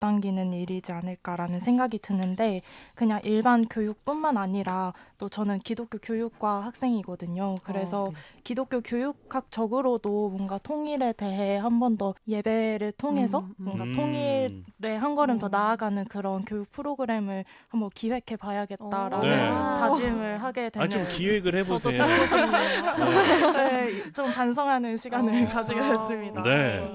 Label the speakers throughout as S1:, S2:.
S1: 앞당기는 일이지 않을까라는 생각이 드는데 그냥 일반 교육뿐만 아니라 또 저는 기독교 교육과 학생이거든요. 그래서
S2: 네.
S1: 기독교 교육학적으로도 뭔가 통일에 대해 한 번 더 예배를 통해서 뭔가 통일에 한 걸음 더 나아가는 그런 교육 프로그램을 한번 기획해 봐야겠다라는
S3: 네.
S1: 다짐을 하게 되는.
S3: 좀 기획을 해보세요.
S4: 저도 듣고 싶네요.
S1: 네, 좀 반성하는 시간을 가지게 됐습니다.
S3: 네.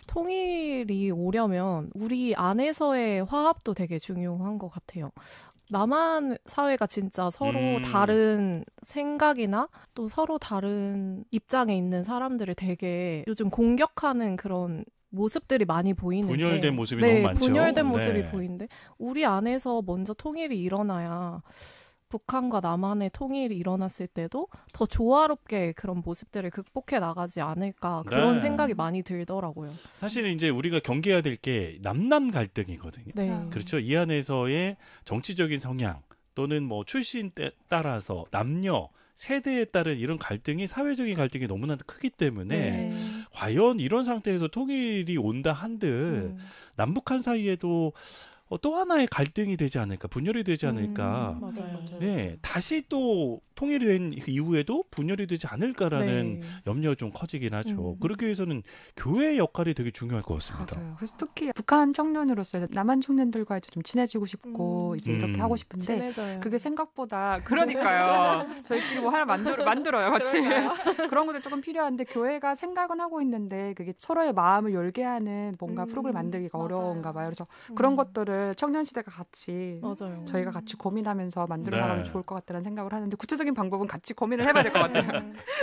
S4: 통일이 오려면 우리 안에서의 화합도 되게 중요한 것 같아요. 남한 사회가 진짜 서로 다른 생각이나 또 서로 다른 입장에 있는 사람들을 되게 요즘 공격하는 그런 모습들이 많이 보이는데
S3: 분열된 모습이 너무 많죠.
S4: 분열된 모습이
S3: 네.
S4: 보이는데 우리 안에서 먼저 통일이 일어나야 북한과 남한의 통일이 일어났을 때도 더 조화롭게 그런 모습들을 극복해 나가지 않을까 그런
S3: 네.
S4: 생각이 많이 들더라고요.
S3: 사실 이제 우리가 경계해야 될 게 남남 갈등이거든요.
S4: 네.
S3: 그렇죠. 이 안에서의 정치적인 성향 또는 뭐 출신에 따라서 남녀 세대에 따른 이런 갈등이 사회적인 갈등이 너무나 크기 때문에 과연 이런 상태에서 통일이 온다 한들 남북한 사이에도 또 하나의 갈등이 되지 않을까, 분열이 되지 않을까.
S4: 맞아요.
S3: 네, 다시 또 통일이 된 이후에도 분열이 되지 않을까라는 염려가 좀 커지긴 하죠. 그러기 위해서는 교회의 역할이 되게 중요할 것 같습니다.
S2: 맞아요. 그래서 특히 북한 청년으로서 남한 청년들과 이제 좀 친해지고 싶고 이제 이렇게 하고 싶은데
S4: 친해져요.
S2: 그게 생각보다 그러니까요. 저희끼리 뭐 하나 만들어요, 같이. 그런 것도 조금 필요한데 교회가 생각은 하고 있는데 그게 서로의 마음을 열게 하는 뭔가 프로그램 만들기가 어려운가 봐요. 그래서 그런 것들을 청년 시대가 같이 저희가 같이 고민하면서 만들어 나가면 좋을 것 같다는 생각을 하는데 구체적인 방법은 같이 고민을 해봐야 될 것 같아요.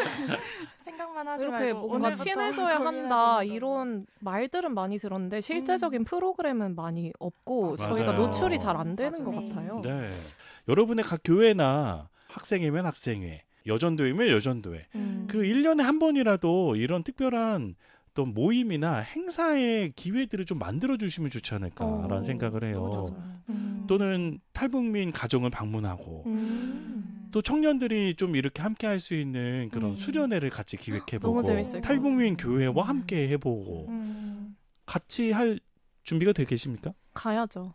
S1: 생각만 하지
S4: 이렇게
S1: 말고
S4: 뭔가 친해져야 한다 이런 말들은 많이 들었는데 실제적인 프로그램은 많이 없고
S3: 맞아요.
S4: 저희가 노출이 잘 안 되는 것 같아요.
S3: 네, 여러분의 각 교회나 학생회면 학생회, 여전도회면 여전도회 그 1년에 한 번이라도 이런 특별한 또 모임이나 행사의 기회들을 좀 만들어주시면 좋지 않을까라는 생각을 해요. 또는 탈북민 가정을 방문하고 또 청년들이 좀 이렇게 함께 할 수 있는 그런 수련회를 같이 기획해보고
S4: 너무 재밌을 것
S3: 탈북민 교회와 함께 해보고 같이 할 준비가 되어 계십니까?
S4: 가야죠.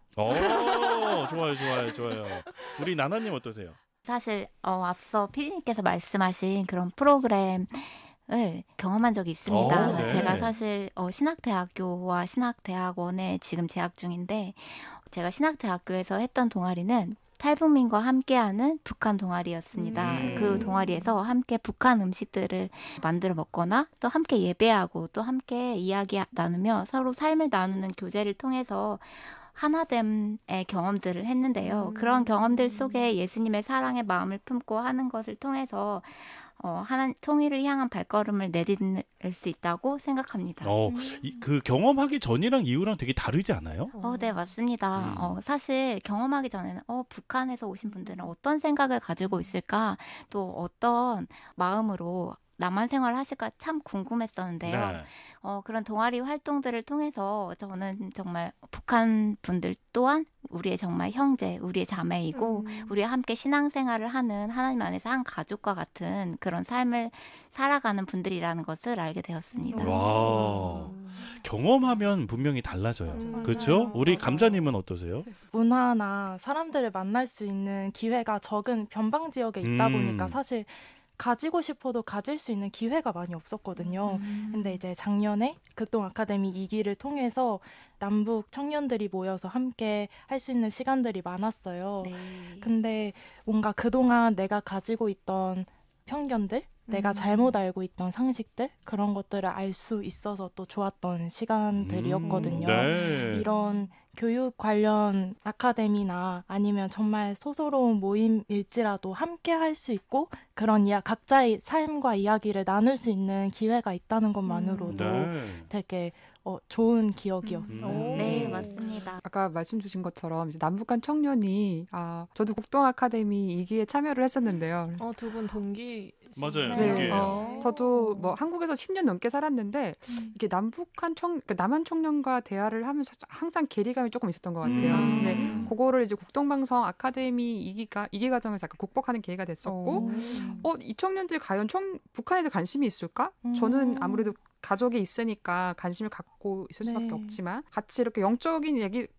S3: 좋아요. 우리 나나님 어떠세요?
S5: 사실 앞서 피디님께서 말씀하신 그런 프로그램을 경험한 적이 있습니다.
S3: 네.
S5: 제가 사실 신학대학교와 신학대학원에 지금 재학 중인데 제가 신학대학교에서 했던 동아리는 탈북민과 함께하는 북한 동아리였습니다. 그 동아리에서 함께 북한 음식들을 만들어 먹거나 또 함께 예배하고 또 함께 이야기 나누며 서로 삶을 나누는 교제를 통해서 하나됨의 경험들을 했는데요. 그런 경험들 속에 예수님의 사랑의 마음을 품고 하는 것을 통해서 하나님 통일을 향한 발걸음을 내딛을 수 있다고 생각합니다.
S3: 그 경험하기 전이랑 이후랑 되게 다르지 않아요?
S5: 네, 맞습니다. 사실 경험하기 전에는 북한에서 오신 분들은 어떤 생각을 가지고 있을까, 또 어떤 마음으로 남한 생활을 하실까 참 궁금했었는데요.
S3: 네.
S5: 그런 동아리 활동들을 통해서 저는 정말 북한 분들 또한 우리의 정말 형제, 우리의 자매이고 우리와 함께 신앙생활을 하는 하나님 안에서 한 가족과 같은 그런 삶을 살아가는 분들이라는 것을 알게 되었습니다.
S3: 와, 경험하면 분명히 달라져요. 그렇죠? 우리 감자님은 어떠세요?
S1: 문화나 사람들을 만날 수 있는 기회가 적은 변방 지역에 있다 보니까 사실 가지고 싶어도 가질 수 있는 기회가 많이 없었거든요. 근데 이제 작년에 극동 아카데미 2기를 통해서 남북 청년들이 모여서 함께 할 수 있는 시간들이 많았어요. 근데 뭔가 그동안 내가 가지고 있던 편견들, 내가 잘못 알고 있던 상식들, 그런 것들을 알 수 있어서 또 좋았던 시간들이었거든요. 이런 교육 관련 아카데미나 아니면 정말 소소로운 모임일지라도 함께 할 수 있고 그런 각자의 삶과 이야기를 나눌 수 있는 기회가 있다는 것만으로도 되게 좋은 기억이었어요.
S5: 네, 맞습니다.
S2: 아까 말씀 주신 것처럼 이제 남북한 청년이 저도 국동 아카데미 2기에 참여를 했었는데요.
S4: 두 분 동기
S3: 맞아요.
S2: 네. 저도 뭐 한국에서 10년 넘게 살았는데 이게 남한 청년과 대화를 하면서 항상 괴리감이 조금 있었던 것 같아요. 근데 그거를 이제 국동방송 아카데미 2기 과정에서 약간 극복하는 계기가 됐었고 이 청년들이 과연 북한에도 관심이 있을까? 저는 아무래도 가족이 있으니까 관심을 갖고 있을 수밖에
S4: 네.
S2: 없지만 같이 이렇게 영적인 얘기